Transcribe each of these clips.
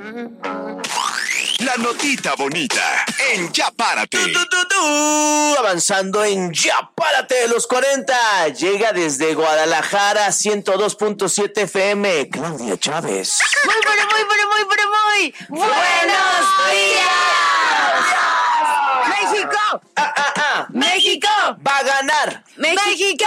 La notita bonita en Ya Párate. Avanzando en Ya Párate de los 40. Llega desde Guadalajara 102.7 FM. Claudia Chávez. Muy buenos días. México. México. Va a ganar. México.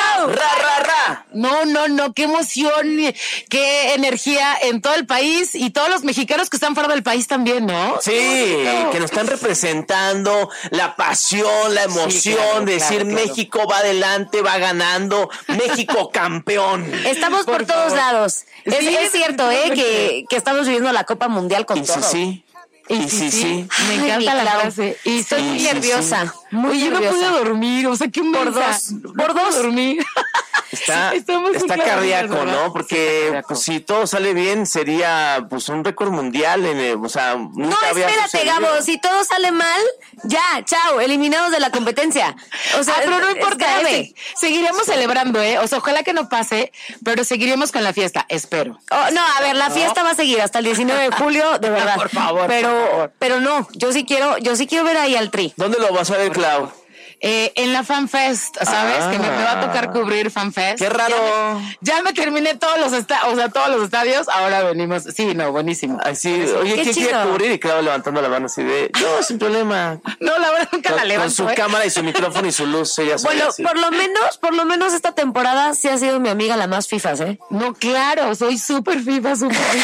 Ra. No, qué emoción, qué energía en todo el país y todos los mexicanos que están fuera del país también, ¿no? Sí, que nos están representando la pasión, la emoción de decir claro. México va adelante, va ganando, México campeón. Estamos por todos lados. Sí, es cierto, que estamos viviendo la Copa Mundial con todo. Sí. Sí. Me encanta la frase. Y estoy muy nerviosa. Muy nerviosa. No puedo dormir, o sea, qué por dos dormir. Está cardíaco, ¿no? Porque pues, si todo sale bien sería pues un récord mundial, o sea, no, espérate, Gabo, si todo sale mal, ya, chao, eliminados de la competencia. O sea, pero no importa, seguiremos celebrando, o sea, ojalá que no pase, pero seguiremos con la fiesta, espero. No, a ver, la fiesta va a seguir hasta el 19 de julio, de verdad. Por favor. Pero no, yo sí quiero ver ahí al Tri. ¿Dónde lo vas a ver, Clau? En la FanFest, ¿sabes? Que me va a tocar cubrir FanFest. ¡Qué raro! Ya me terminé todos los estadios, ahora venimos. Sí, no, buenísimo. Ay, sí. Oye, ¿quién quiere cubrir? Y Clau levantando la mano así de, no, sin problema. No, la verdad nunca la levanto. Con su cámara y su micrófono y su luz, ella bueno, por lo menos esta temporada sí ha sido mi amiga la más fifas, ¿eh? No, claro, soy súper FIFA.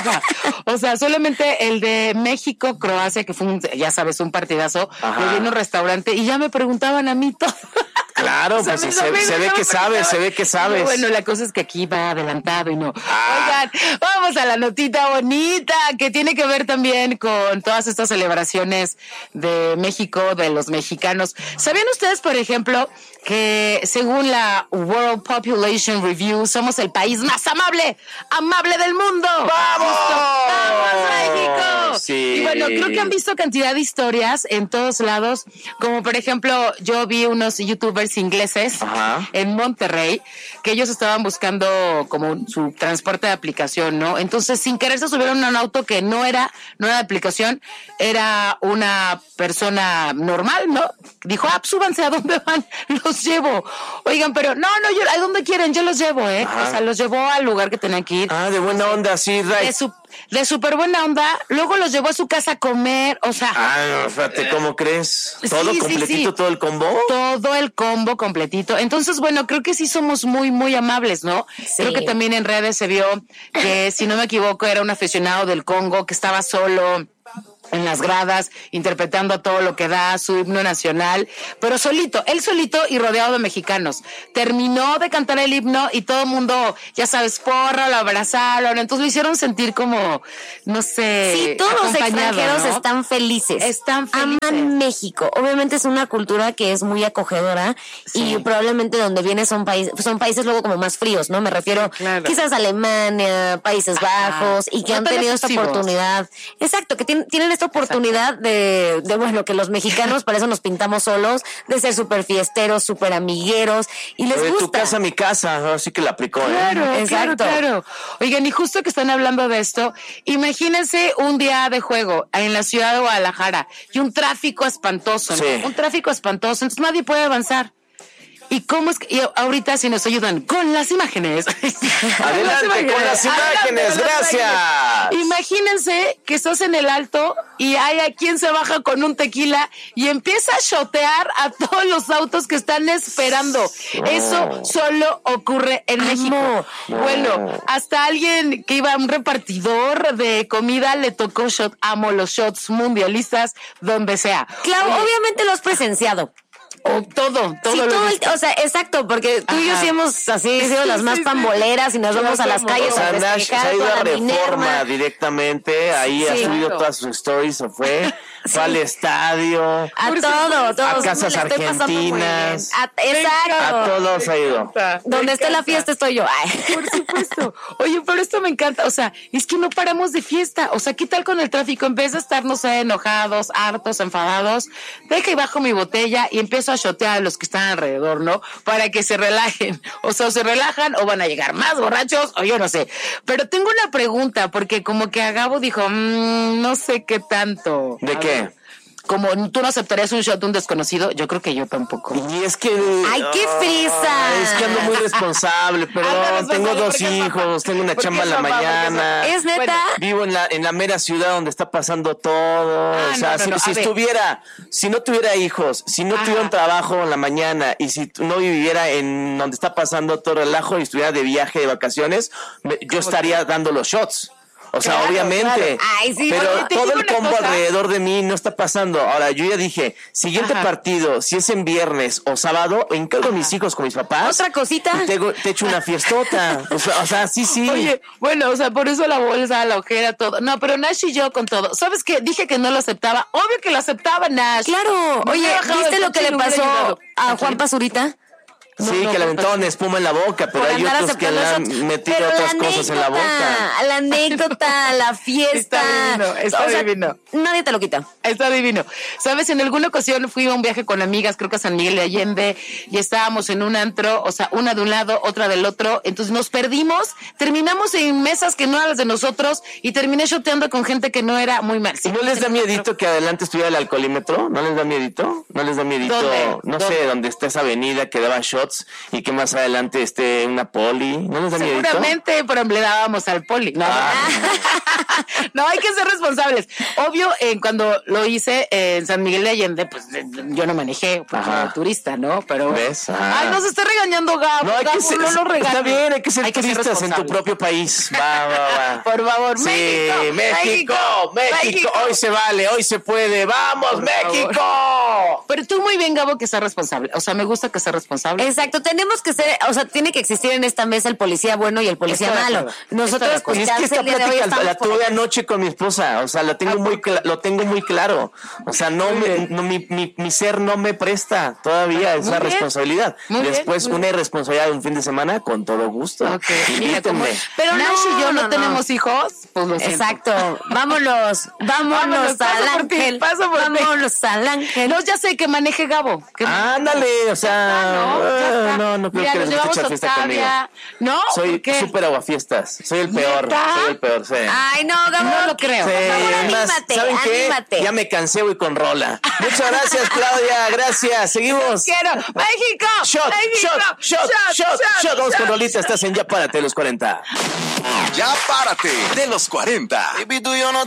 O sea, solamente el de México-Croacia, que fue ya sabes, un partidazo, que vino a un restaurante y ya me preguntaban a mí todo. Claro, o sea, pues se ve que sabes. Bueno, la cosa es que aquí va adelantado y no. Oigan, vamos a la notita bonita que tiene que ver también con todas estas celebraciones de México, de los mexicanos. ¿Sabían ustedes, por ejemplo, que según la World Population Review somos el país más amable del mundo? ¡Vamos! ¡Vamos, México! Sí. Y bueno, creo que han visto cantidad de historias en todos lados, como por ejemplo, yo vi unos youtubers ingleses en Monterrey, que ellos estaban buscando como su transporte de aplicación, ¿no? Entonces, sin querer se subieron a un auto que no era de aplicación, era una persona normal, ¿no? Dijo, súbanse, ¿a dónde van? Los llevo. Oigan, pero no, ¿a dónde quieren? Yo los llevo, ¿eh? O sea, los llevó al lugar que tenían que ir. De buena onda, sí, right. De súper buena onda, luego los llevó a su casa a comer, o sea... no, espérate, ¿cómo crees? ¿Todo completito, todo el combo? Todo el combo completito. Entonces, bueno, creo que sí somos muy, muy amables, ¿no? Sí. Creo que también en redes se vio que, si no me equivoco, era un aficionado del Congo que estaba solo en las gradas, interpretando todo lo que da su himno nacional, pero él solito y rodeado de mexicanos. Terminó de cantar el himno y todo el mundo, ya sabes, porra, lo abrazaron, entonces lo hicieron sentir como, no sé, sí, todos los extranjeros, ¿no? Están felices. Aman México. Obviamente es una cultura que es muy acogedora y probablemente donde viene son países luego como más fríos, ¿no? Me refiero quizás a Alemania, Países Bajos, y que han tenido esta oportunidad. Exacto, que tienen esta oportunidad de bueno, que los mexicanos, para eso nos pintamos solos, de ser súper fiesteros, súper amigueros, y les gusta. Tu casa, mi casa, así que la aplicó, Claro. Oigan, y justo que están hablando de esto, imagínense un día de juego en la ciudad de Guadalajara y un tráfico espantoso, ¿no? Un tráfico espantoso, entonces nadie puede avanzar. ¿Y cómo es que ahorita si nos ayudan con las imágenes? Adelante con las imágenes, gracias. Imagínense que estás en el Alto y hay a quien se baja con un tequila y empieza a shotear a todos los autos que están esperando. Eso solo ocurre en México. Bueno, hasta alguien que iba a un repartidor de comida le tocó shot. Amo los shots mundialistas donde sea. Claro, obviamente lo has presenciado. Todo sí, o sea, exacto, porque tú y yo sí hemos sido las más pamboleras y nos vamos a las calles a festejar. Se ha ido a Reforma directamente, ahí ha subido todas sus stories, fue al estadio, a casas argentinas, a todos ha ido. Donde esté la fiesta estoy yo. Por supuesto. Oye, pero esto me encanta, o sea, es que no paramos de fiesta, o sea, ¿qué tal con el tráfico? En vez de estar, no sé, enojados, hartos, enfadados, deja y bajo mi botella y empiezo empiezo a shotear a los que están alrededor, ¿no? Para que se relajen. O sea, o se relajan o van a llegar más borrachos o yo no sé. Pero tengo una pregunta, porque como que a Gabo dijo, no sé qué tanto. ¿De qué? Como tú no aceptarías un shot de un desconocido, yo creo que yo tampoco. Y es que... ¡Ay, qué fresa! Es que ando muy responsable, perdón. Tengo 2 hijos, tengo una chamba en la mañana. ¿Es neta? Bueno, vivo en la mera ciudad donde está pasando todo. O sea, si no tuviera hijos, si no tuviera un trabajo en la mañana y si no viviera en donde está pasando todo el relajo y estuviera de viaje, de vacaciones, yo estaría dando los shots. O sea, obviamente, claro. Ay, sí, pero todo el combo alrededor de mí no está pasando. Ahora, yo ya dije, siguiente partido, si es en viernes o sábado, encargo a mis hijos con mis papás. Otra cosita. Y te echo una fiestota. O sea, sí. Oye, bueno, o sea, por eso la bolsa, la ojera, todo. No, pero Nash y yo con todo. ¿Sabes qué? Dije que no lo aceptaba. Obvio que lo aceptaba, Nash. Claro. Oye, ¿viste lo que le pasó a Juan Pazurita? Sí, que le aventaron espuma en la boca, pero hay otros que le han metido otras cosas en la boca. La anécdota, la fiesta. Está divino. Nadie te lo quita. Está divino. ¿Sabes? En alguna ocasión fui a un viaje con amigas, creo que a San Miguel de Allende, y estábamos en un antro, o sea, una de un lado, otra del otro. Entonces nos perdimos, terminamos en mesas que no eran las de nosotros y terminé shoteando con gente que no era muy mal. ¿Y no les da miedito que adelante estuviera el alcoholímetro? ¿No les da miedito? ¿No les da miedito? ¿Dónde? No sé, donde está esa avenida que daba shots y que más adelante esté una poli. ¿No les da miedito? Seguramente, pero le dábamos al poli. No, no, hay que ser responsables. Obvio, cuando lo hice en San Miguel de Allende, pues yo no manejé como turista, ¿no? Pero ¿ves? Ay, nos está regañando Gabo. No, no lo regañes. Está bien, hay que ser turistas en tu propio país. Va. Por favor, sí, México. Hoy se vale, hoy se puede. ¡Vamos, por México! Favor. Pero tú muy bien, Gabo, que seas responsable. O sea, me gusta que seas responsable. Exacto, tenemos que ser, o sea, tiene que existir en esta mesa el policía bueno y el policía malo. Nosotros, pues, es que esta plática la tuve anoche con mi esposa, o sea, lo tengo muy claro. O sea, mi ser no me presta todavía esa responsabilidad. Después una irresponsabilidad de un fin de semana, con todo gusto. Invítenme. Pero Nash y yo no tenemos hijos, pues lo siento. Exacto. Vámonos al ángel. Vámonos al ángel. No, ya sé, que maneje Gabo. Ándale, o sea, no creo que les guste echar fiesta conmigo. No, soy súper aguafiestas. Soy el peor. Sí. Ay, no, Gabo, no lo creo. Sí, por favor, anímate, ¿saben qué? Anímate. Ya me cansé, voy con rola. Muchas gracias, Claudia. Gracias. Seguimos. Quiero. México. Shot. Vamos con rolita. Estás en Ya Párate de los 40. Ya Párate de los 40. Baby, tú y yo no